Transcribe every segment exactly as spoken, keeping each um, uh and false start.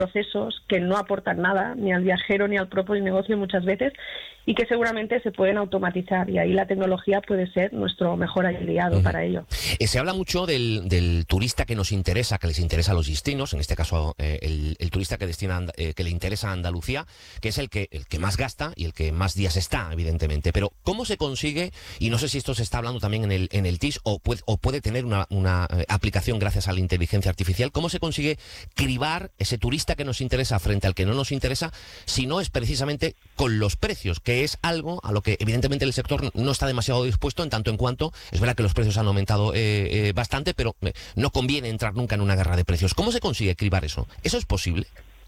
procesos que no aportan nada, ni al viajero ni al propio negocio muchas veces, y que seguramente se pueden automatizar, y ahí la tecnología puede ser nuestro mejor aliado uh-huh. para ello. Eh, se habla mucho del, del turista que nos interesa, que les interesa a los destinos, en este caso eh, el, el turista que destina eh, que le interesa a Andalucía, que es el que, el que más gasta y el que más días está, evidentemente. Pero ¿cómo se consigue? Y no sé si esto se está hablando también en el, en el T I S o puede, o puede tener una, una eh, aplicación gracias a la inteligencia artificial. ¿Cómo se consigue cribar ese turista que nos interesa frente al que no nos interesa, si no es precisamente con los precios, que es algo a lo que evidentemente el sector no está demasiado dispuesto, en tanto en cuanto es verdad que los precios han aumentado eh, eh, bastante, pero eh, no conviene entrar nunca en una guerra de precios? ¿Cómo se consigue cribar eso? ¿Eso es posible?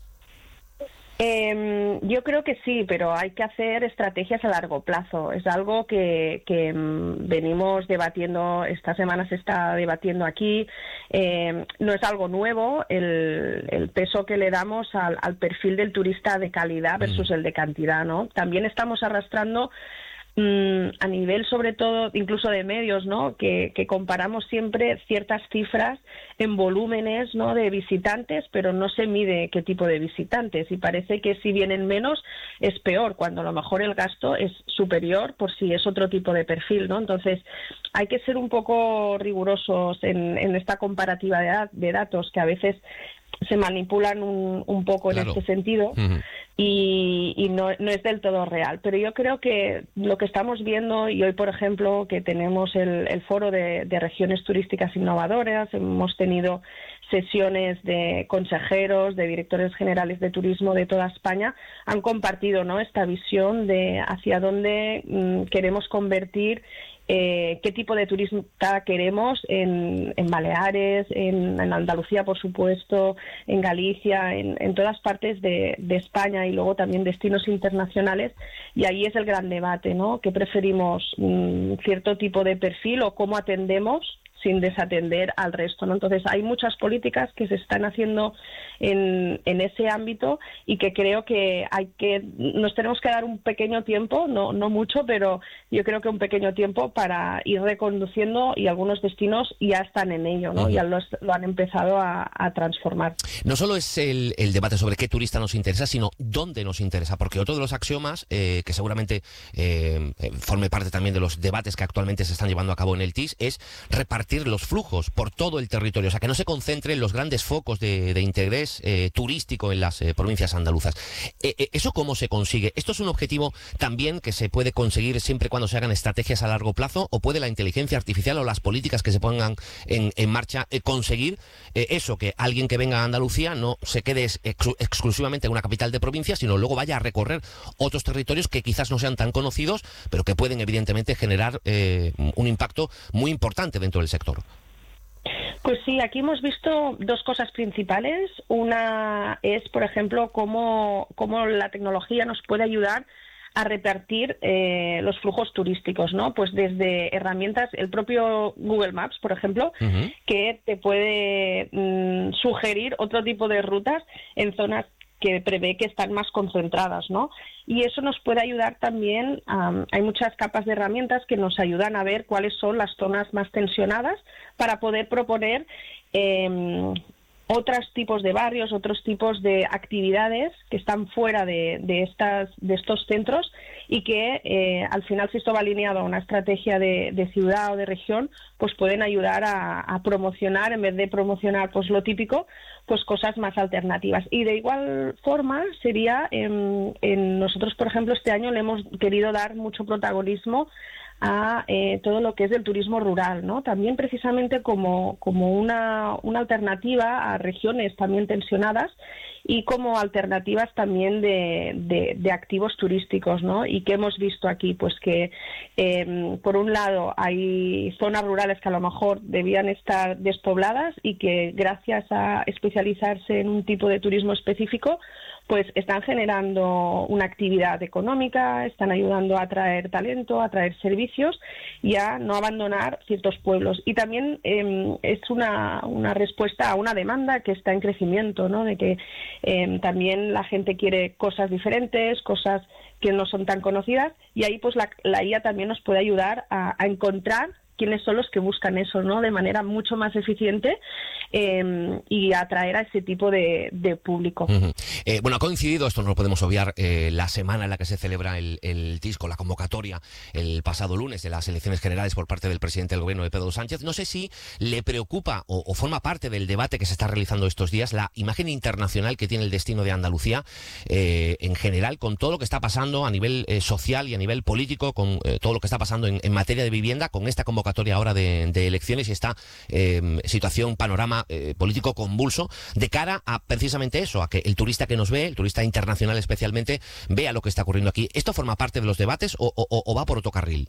Eh, yo creo que sí, pero hay que hacer estrategias a largo plazo. Es algo que, que mm, venimos debatiendo, esta semana se está debatiendo aquí. Eh, no es algo nuevo el, el peso que le damos al, al perfil del turista de calidad versus mm. el de cantidad, ¿no? También estamos arrastrando a nivel sobre todo incluso de medios, ¿no? que, que comparamos siempre ciertas cifras en volúmenes, ¿no? de visitantes, pero no se mide qué tipo de visitantes, y parece que si vienen menos es peor, cuando a lo mejor el gasto es superior por si es otro tipo de perfil, ¿no? Entonces hay que ser un poco rigurosos en, en esta comparativa de, da- de datos, que a veces se manipulan un, un poco claro. en este sentido uh-huh. y, y no, no es del todo real. Pero yo creo que lo que estamos viendo, y hoy por ejemplo que tenemos el, el foro de, de regiones turísticas innovadoras, hemos tenido sesiones de consejeros, de directores generales de turismo de toda España, han compartido, ¿no? esta visión de hacia dónde mm, queremos convertir Eh, qué tipo de turista queremos en, en Baleares, en, en Andalucía, por supuesto, en Galicia, en, en todas partes de, de España, y luego también destinos internacionales, y ahí es el gran debate, ¿no? ¿Qué preferimos? Mm, ¿cierto tipo de perfil o cómo atendemos sin desatender al resto, ¿no? Entonces hay muchas políticas que se están haciendo en, en ese ámbito, y que creo que hay que nos tenemos que dar un pequeño tiempo, no no mucho, pero yo creo que un pequeño tiempo para ir reconduciendo, y algunos destinos ya están en ello, ¿no? Uh-huh. Ya los, lo han empezado a, a transformar. No solo es el, el debate sobre qué turista nos interesa, sino dónde nos interesa, porque otro de los axiomas eh, que seguramente eh, forme parte también de los debates que actualmente se están llevando a cabo en el T I S es repartir los flujos por todo el territorio, o sea, que no se concentren los grandes focos de, de interés eh, turístico en las eh, provincias andaluzas. Eh, eh, ¿Eso cómo se consigue? ¿Esto es un objetivo también que se puede conseguir siempre cuando se hagan estrategias a largo plazo, o puede la inteligencia artificial o las políticas que se pongan en, en marcha eh, conseguir eh, eso, que alguien que venga a Andalucía no se quede ex exclusivamente en una capital de provincia, sino luego vaya a recorrer otros territorios que quizás no sean tan conocidos, pero que pueden evidentemente generar eh, un impacto muy importante dentro del sector? Pues sí, aquí hemos visto dos cosas principales. Una es, por ejemplo, cómo, cómo la tecnología nos puede ayudar a repartir eh, los flujos turísticos, ¿no? Pues desde herramientas, el propio Google Maps, por ejemplo, uh-huh. que te puede mm, sugerir otro tipo de rutas en zonas que prevé que están más concentradas, ¿no? Y eso nos puede ayudar también, um, hay muchas capas de herramientas que nos ayudan a ver cuáles son las zonas más tensionadas para poder proponer eh, otros tipos de barrios, otros tipos de actividades que están fuera de, de, estas, de estos centros, y que eh, al final, si esto va alineado a una estrategia de, de ciudad o de región, pues pueden ayudar a, a promocionar, en vez de promocionar pues lo típico, pues cosas más alternativas. Y de igual forma sería, en, en nosotros por ejemplo este año le hemos querido dar mucho protagonismo a eh, todo lo que es el turismo rural, ¿no? También precisamente como, como una, una alternativa a regiones también tensionadas, y como alternativas también de, de, de activos turísticos, ¿no? Y que hemos visto aquí, pues que eh, por un lado hay zonas rurales que a lo mejor debían estar despobladas, y que gracias a especializarse en un tipo de turismo específico, pues están generando una actividad económica, están ayudando a atraer talento, a atraer servicios, y a no abandonar ciertos pueblos. Y también eh, es una, una respuesta a una demanda que está en crecimiento, ¿no? De que eh, también la gente quiere cosas diferentes, cosas que no son tan conocidas, y ahí pues la, la I A también nos puede ayudar a, a encontrar quiénes son los que buscan eso, ¿no? De manera mucho más eficiente eh, y atraer a ese tipo de, de público. Uh-huh. eh, bueno, ha coincidido, esto no lo podemos obviar, eh, la semana en la que se celebra el, el T I S, con la convocatoria el pasado lunes de las elecciones generales por parte del presidente del gobierno de Pedro Sánchez. No sé si le preocupa o, o forma parte del debate que se está realizando estos días la imagen internacional que tiene el destino de Andalucía eh, en general, con todo lo que está pasando a nivel eh, social y a nivel político, con eh, todo lo que está pasando en, en materia de vivienda, con esta convocatoria ahora de, de elecciones y esta eh, situación, panorama eh, político convulso, de cara a precisamente eso, a que el turista que nos ve, el turista internacional especialmente, vea lo que está ocurriendo aquí. ¿Esto forma parte de los debates o, o, o va por otro carril?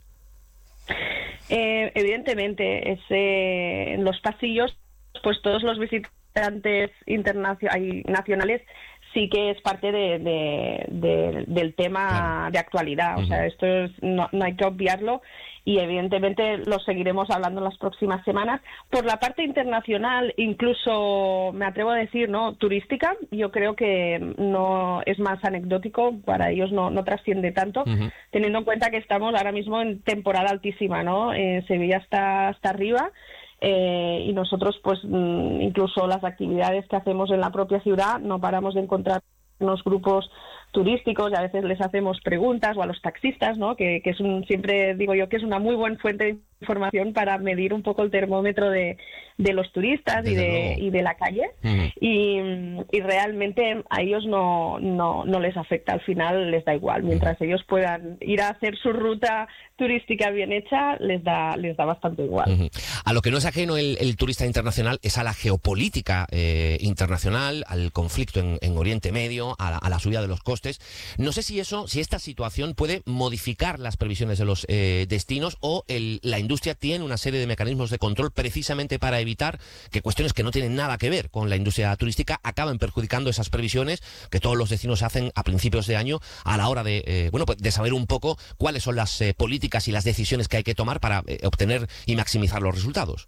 Eh, evidentemente, es, eh, en los pasillos, pues todos los visitantes internacionales sí que es parte de, de, de, del tema claro. de actualidad. Uh-huh. O sea, esto es, no, no hay que obviarlo y evidentemente lo seguiremos hablando en las próximas semanas. Por la parte internacional, incluso me atrevo a decir, ¿no? Turística, yo creo que no es más anecdótico, para ellos no, no trasciende tanto, uh-huh. teniendo en cuenta que estamos ahora mismo en temporada altísima, ¿no? Eh, Sevilla está hasta arriba. Eh, y nosotros, pues, incluso las actividades que hacemos en la propia ciudad, no paramos de encontrarnos grupos turísticos y a veces les hacemos preguntas, o a los taxistas, ¿no? Que, que es un, siempre digo yo que es una muy buena fuente de información para medir un poco el termómetro de, de los turistas y de, y de la calle. Uh-huh. y, y realmente a ellos no, no, no les afecta, al final les da igual, mientras uh-huh. ellos puedan ir a hacer su ruta turística bien hecha, les da, les da bastante igual. Uh-huh. A lo que no es ajeno el, el turista internacional es a la geopolítica eh, internacional, al conflicto en, en Oriente Medio, a la, a la subida de los costes. No sé si eso, si esta situación puede modificar las previsiones de los eh, destinos o el, la industria tiene una serie de mecanismos de control precisamente para evitar que cuestiones que no tienen nada que ver con la industria turística acaben perjudicando esas previsiones que todos los destinos hacen a principios de año a la hora de, eh, bueno, pues de saber un poco cuáles son las eh, políticas y las decisiones que hay que tomar para eh, obtener y maximizar los resultados.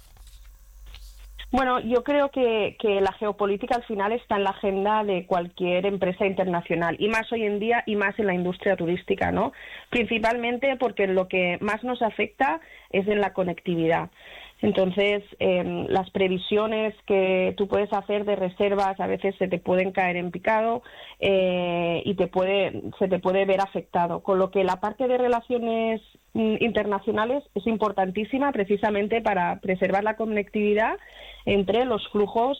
Bueno, yo creo que, que la geopolítica al final está en la agenda de cualquier empresa internacional, y más hoy en día y más en la industria turística, ¿no? Principalmente porque lo que más nos afecta es en la conectividad. Entonces, eh, las previsiones que tú puedes hacer de reservas a veces se te pueden caer en picado eh, y te puede, se te puede ver afectado. Con lo que la parte de relaciones mm, internacionales es importantísima precisamente para preservar la conectividad entre los flujos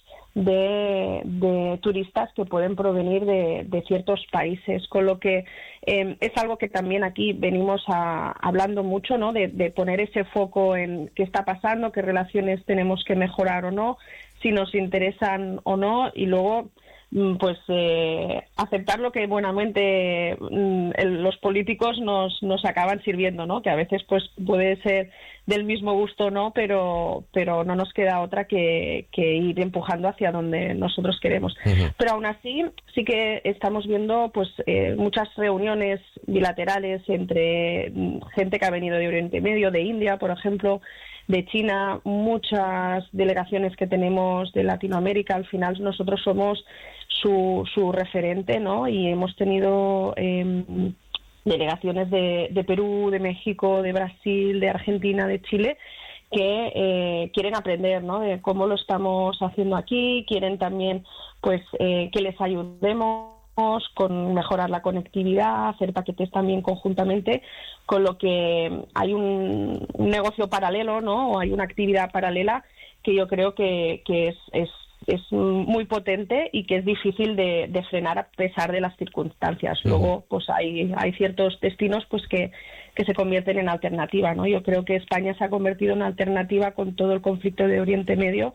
de, de turistas que pueden provenir de, de ciertos países, con lo que eh, es algo que también aquí venimos a, hablando mucho, ¿no? De, de poner ese foco en qué está pasando, qué relaciones tenemos que mejorar o no, si nos interesan o no, y luego pues eh, aceptar lo que buenamente mm, el, los políticos nos, nos acaban sirviendo, ¿no? Que a veces pues puede ser del mismo gusto, ¿no? Pero, pero no nos queda otra que, que ir empujando hacia donde nosotros queremos. Uh-huh. Pero aún así sí que estamos viendo pues eh, muchas reuniones bilaterales entre gente que ha venido de Oriente Medio, de India, por ejemplo, de China, muchas delegaciones que tenemos de Latinoamérica. Al final nosotros somos su, su referente, ¿no? Y hemos tenido eh, delegaciones de, de Perú, de México, de Brasil, de Argentina, de Chile, que eh, quieren aprender, ¿no? De cómo lo estamos haciendo aquí, quieren también pues eh, que les ayudemos con mejorar la conectividad, hacer paquetes también conjuntamente, con lo que hay un, un negocio paralelo, ¿no? O hay una actividad paralela que yo creo que, que es, es, es muy potente y que es difícil de, de frenar a pesar de las circunstancias. Luego, pues hay, hay ciertos destinos pues que, que se convierten en alternativa, ¿no? Yo creo que España se ha convertido en alternativa con todo el conflicto de Oriente Medio,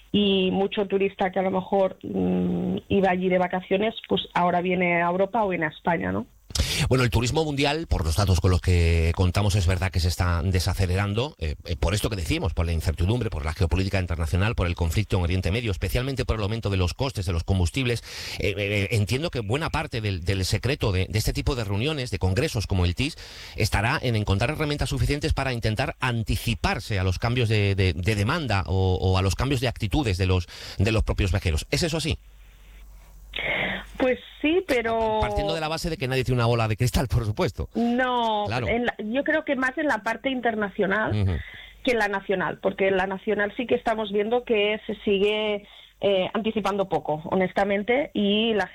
y mucho turista que a lo mejor mmm, iba allí de vacaciones, pues ahora viene a Europa o viene a España, ¿no? Bueno, el turismo mundial, por los datos con los que contamos, es verdad que se está desacelerando, eh, por esto que decimos, por la incertidumbre, por la geopolítica internacional, por el conflicto en Oriente Medio, especialmente por el aumento de los costes de los combustibles. Eh, eh, entiendo que buena parte del, del secreto de, de este tipo de reuniones, de congresos como el T I S, estará en encontrar herramientas suficientes para intentar anticiparse a los cambios de, de, de demanda o, o a los cambios de actitudes de los, de los propios viajeros. ¿Es eso así? Pues sí, pero... Partiendo de la base de que nadie tiene una bola de cristal, por supuesto. No, claro. en la, yo creo que más en la parte internacional, uh-huh. que en la nacional, porque en la nacional sí que estamos viendo que se sigue eh, anticipando poco, honestamente, y la